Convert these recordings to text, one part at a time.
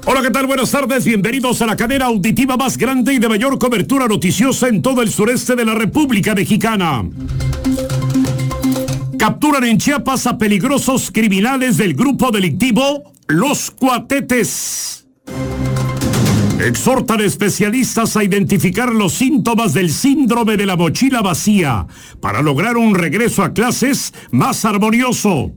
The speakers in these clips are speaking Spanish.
Hola, ¿qué tal? Buenas tardes, bienvenidos a la cadena auditiva más grande y de mayor cobertura noticiosa en todo el sureste de la República Mexicana. Capturan en Chiapas a peligrosos criminales del grupo delictivo Los Cuatetes. Exhortan especialistas a identificar los síntomas del síndrome de la mochila vacía para lograr un regreso a clases más armonioso.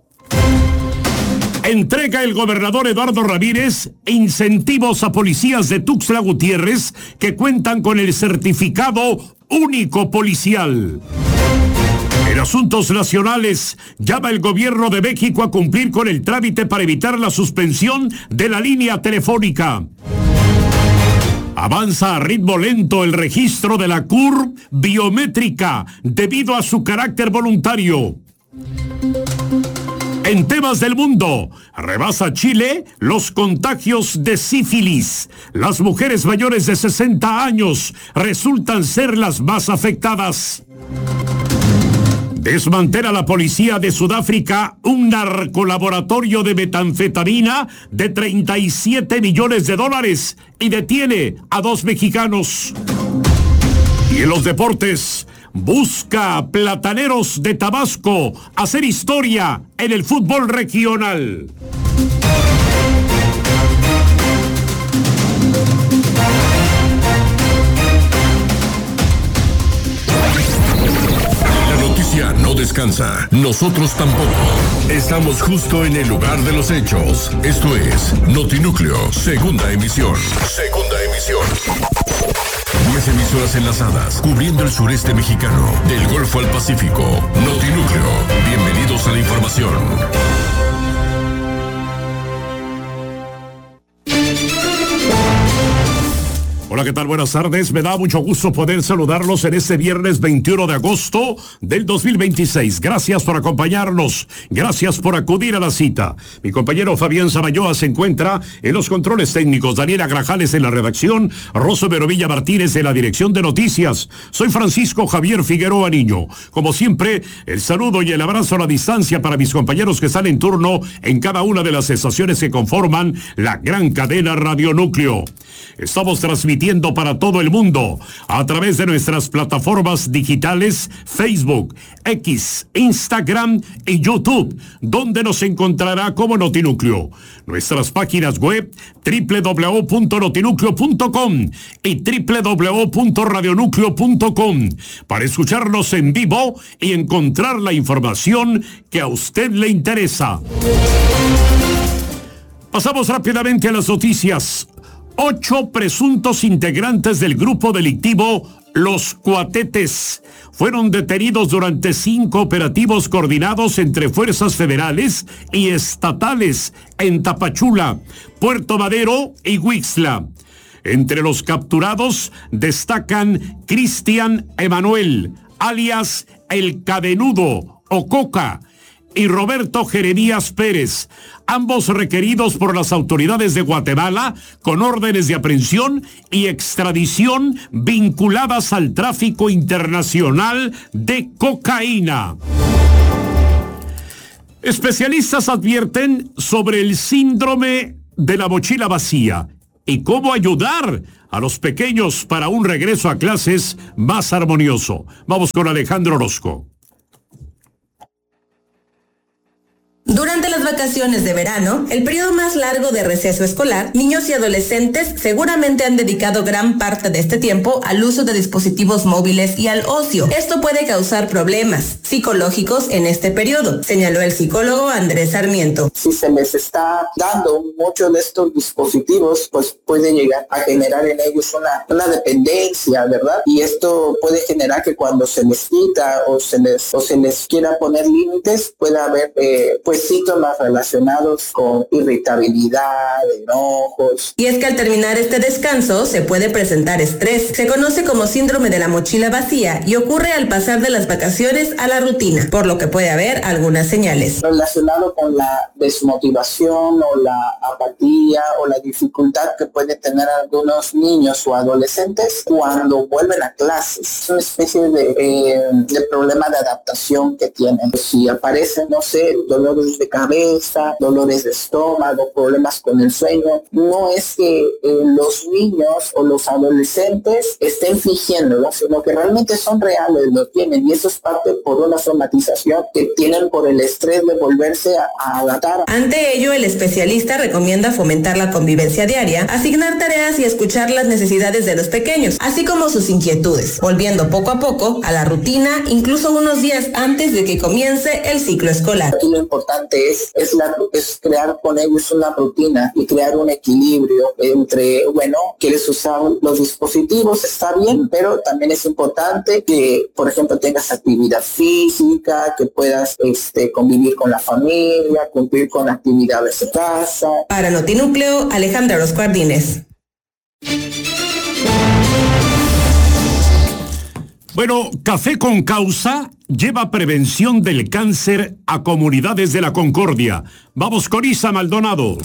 Entrega el gobernador Eduardo Ramírez incentivos a policías de Tuxtla Gutiérrez que cuentan con el certificado único policial. En asuntos nacionales, llama el gobierno de México a cumplir con el trámite para evitar la suspensión de la línea telefónica. Avanza a ritmo lento el registro de la CURP biométrica debido a su carácter voluntario. En temas del mundo, rebasa Chile los contagios de sífilis. Las mujeres mayores de 60 años resultan ser las más afectadas. Desmantela la policía de Sudáfrica un narcolaboratorio de metanfetamina de $37 millones y detiene a 2 mexicanos. Y en los deportes, busca a Plataneros de Tabasco hacer historia en el fútbol regional. No descansa, nosotros tampoco. Estamos justo en el lugar de los hechos. Esto es Notinúcleo, segunda emisión. 10 emisoras enlazadas, cubriendo el sureste mexicano, del Golfo al Pacífico. Notinúcleo, bienvenidos a la información. Hola, ¿qué tal? Buenas tardes. Me da mucho gusto poder saludarlos en este viernes 21 de agosto del 2026. Gracias por acompañarnos. Gracias por acudir a la cita. Mi compañero Fabián Samayoa se encuentra en los controles técnicos, Daniela Grajales en la redacción, Rosso Verovilla Martínez en la dirección de noticias. Soy Francisco Javier Figueroa Niño. Como siempre, el saludo y el abrazo a la distancia para mis compañeros que están en turno en cada una de las estaciones que conforman la gran cadena Radio Núcleo. Estamos transmitiendo para todo el mundo a través de nuestras plataformas digitales Facebook, X, Instagram y YouTube, donde nos encontrará como Notinúcleo. Nuestras páginas web www.notinucleo.com y www.radionúcleo.com para escucharnos en vivo y encontrar la información que a usted le interesa. Pasamos rápidamente a las noticias. 8 presuntos integrantes del grupo delictivo Los Cuatetes fueron detenidos durante 5 operativos coordinados entre fuerzas federales y estatales en Tapachula, Puerto Madero y Huixtla. Entre los capturados destacan Cristian Emanuel, alias El Cadenudo o Coca, y Roberto Jeremías Pérez, ambos requeridos por las autoridades de Guatemala con órdenes de aprehensión y extradición vinculadas al tráfico internacional de cocaína. Especialistas advierten sobre el síndrome de la mochila vacía y cómo ayudar a los pequeños para un regreso a clases más armonioso. Vamos con Alejandro Orozco. Durante las vacaciones de verano, el periodo más largo de receso escolar, niños y adolescentes seguramente han dedicado gran parte de este tiempo al uso de dispositivos móviles y al ocio. Esto puede causar problemas psicológicos en este periodo, señaló el psicólogo Andrés Sarmiento. Si se les está dando mucho de estos dispositivos, pues puede llegar a generar en ellos una dependencia, ¿verdad? Y esto puede generar que cuando se les quita o se les quiera poner límites, pueda haber síntomas relacionados con irritabilidad, enojos. Y es que al terminar este descanso se puede presentar estrés. Se conoce como síndrome de la mochila vacía y ocurre al pasar de las vacaciones a la rutina, por lo que puede haber algunas señales. Relacionado con la desmotivación o la apatía o la dificultad que pueden tener algunos niños o adolescentes cuando vuelven a clases. Es una especie de problema de adaptación que tienen. Si aparecen, no sé, dolores de cabeza, cabeza, dolores de estómago, problemas con el sueño. No es que los niños o los adolescentes estén fingiéndolo, sino que realmente son reales, lo tienen, y eso es parte por una somatización que tienen por el estrés de volverse a adaptar. Ante ello, el especialista recomienda fomentar la convivencia diaria, asignar tareas y escuchar las necesidades de los pequeños, así como sus inquietudes, volviendo poco a poco a la rutina, incluso unos días antes de que comience el ciclo escolar. Aquí lo importante es crear con ellos una rutina y crear un equilibrio entre, quieres usar los dispositivos, está bien, pero también es importante que, por ejemplo, tengas actividad física, que puedas convivir con la familia, cumplir con actividades de casa. Para Notinúcleo, Alejandra Orozco Ardínez. Bueno, Café con Causa lleva prevención del cáncer a comunidades de la Concordia. Vamos con Isa Maldonado.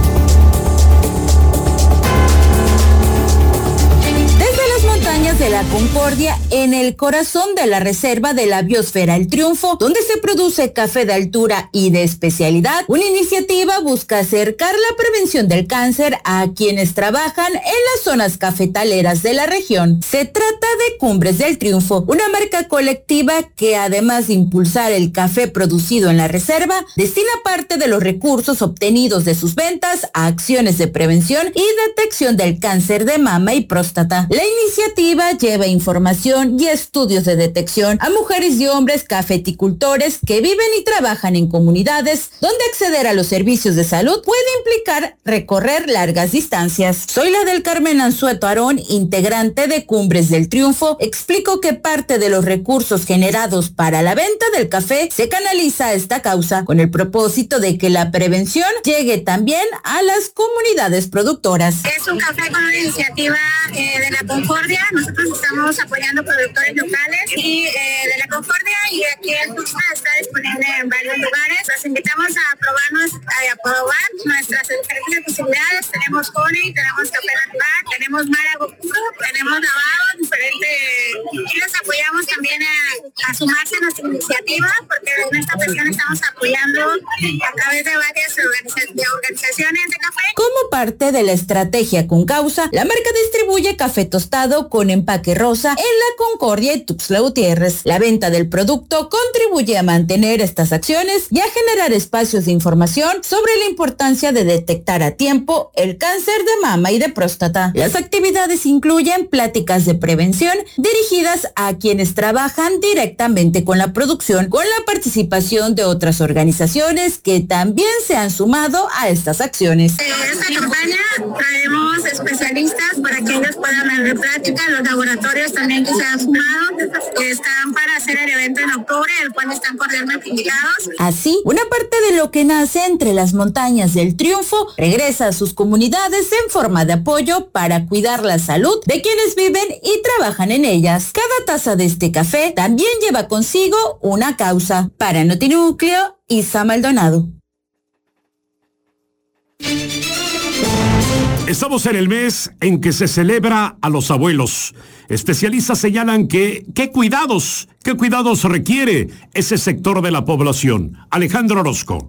De la Concordia, en el corazón de la reserva de la biosfera El Triunfo, donde se produce café de altura y de especialidad, una iniciativa busca acercar la prevención del cáncer a quienes trabajan en las zonas cafetaleras de la región. Se trata de Cumbres del Triunfo, una marca colectiva que, además de impulsar el café producido en la reserva, destina parte de los recursos obtenidos de sus ventas a acciones de prevención y detección del cáncer de mama y próstata. La iniciativa lleva información y estudios de detección a mujeres y hombres cafeticultores que viven y trabajan en comunidades donde acceder a los servicios de salud puede implicar recorrer largas distancias. Soy la del Carmen Anzueto Arón, integrante de Cumbres del Triunfo. Explico que parte de los recursos generados para la venta del café se canaliza a esta causa con el propósito de que la prevención llegue también a las comunidades productoras. Es un café con una iniciativa de la Concordia. Nosotros estamos apoyando productores locales y de la Concordia, y aquí en Tuxtla está disponible en varios lugares. Los invitamos a probar nuestras diferentes posibilidades. Tenemos honey, tenemos café natural, tenemos marago puro, tenemos lavado diferente, y los apoyamos también a sumarse a nuestra iniciativa, porque en esta ocasión estamos apoyando a través de varias organizaciones de café. Como parte de la estrategia con causa, la marca distribuye café tostado con empaque rosa en la Concordia y Tuxtla Gutiérrez. La venta del producto contribuye a mantener estas acciones y a generar espacios de información sobre la importancia de detectar a tiempo el cáncer de mama y de próstata. Las actividades incluyen pláticas de prevención dirigidas a quienes trabajan directamente con la producción, con la participación de otras organizaciones que también se han sumado a estas acciones. En esta campaña traemos especialistas para que ellos puedan dar plática, los laboratorios también que se han sumado, que están para hacer el evento en octubre, el cual están cordialmente invitados. Así, una parte de lo que nace entre las montañas del Triunfo regresa a sus comunidades en forma de apoyo para cuidar la salud de quienes viven y trabajan en ellas. Cada taza de este café también lleva consigo una causa. Para Notinúcleo, Isa Maldonado. Estamos en el mes en que se celebra a los abuelos. Especialistas señalan que qué cuidados requiere ese sector de la población. Alejandro Orozco.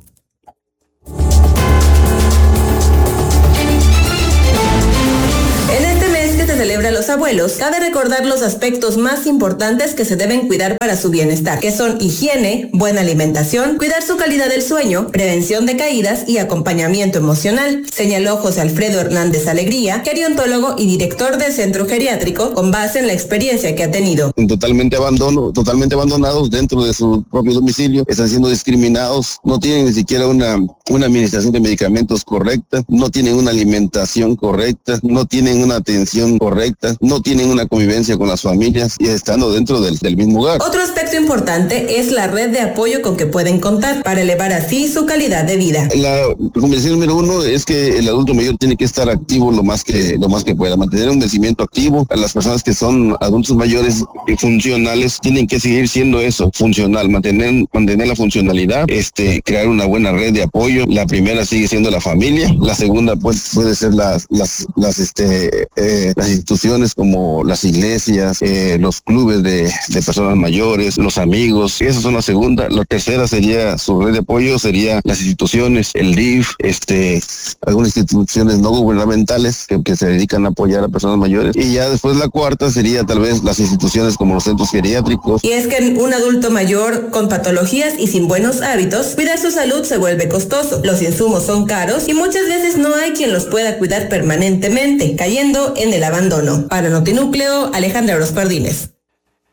Celebra a los abuelos, cabe recordar los aspectos más importantes que se deben cuidar para su bienestar, que son higiene, buena alimentación, cuidar su calidad del sueño, prevención de caídas y acompañamiento emocional, señaló José Alfredo Hernández Alegría, geriantólogo y director del centro geriátrico, con base en la experiencia que ha tenido. Totalmente abandonados dentro de su propio domicilio, están siendo discriminados, no tienen ni siquiera una administración de medicamentos correcta, no tienen una alimentación correcta, no tienen una atención correcta, no tienen una convivencia con las familias y estando dentro del mismo hogar. Otro aspecto importante es la red de apoyo con que pueden contar para elevar así su calidad de vida. La recomendación número 1 es que el adulto mayor tiene que estar activo lo más que pueda, mantener un crecimiento activo. A las personas que son adultos mayores y funcionales tienen que seguir siendo eso, funcional, mantener la funcionalidad, crear una buena red de apoyo. La primera sigue siendo la familia, la segunda pues puede ser las instituciones instituciones como las iglesias, los clubes de personas mayores, los amigos. Esas son la segunda. La tercera sería su red de apoyo, sería las instituciones, el DIF, algunas instituciones no gubernamentales que se dedican a apoyar a personas mayores. Y ya después la cuarta sería tal vez las instituciones como los centros geriátricos. Y es que en un adulto mayor con patologías y sin buenos hábitos, cuidar su salud se vuelve costoso. Los insumos son caros y muchas veces no hay quien los pueda cuidar permanentemente, cayendo en el abandono. Para Notinúcleo, Alejandra Oroz Pardines.